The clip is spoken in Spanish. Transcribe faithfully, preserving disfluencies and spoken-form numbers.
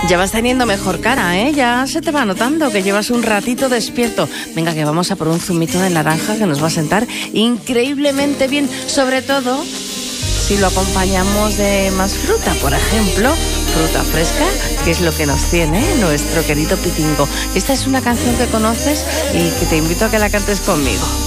Ya vas teniendo mejor cara, ¿eh? Ya se te va notando que llevas un ratito despierto. Venga, que vamos a por un zumito de naranja que nos va a sentar increíblemente bien. Sobre todo si lo acompañamos de más fruta, por ejemplo, fruta fresca, que es lo que nos tiene nuestro querido Pitingo. Esta es una canción que conoces y que te invito a que la cantes conmigo.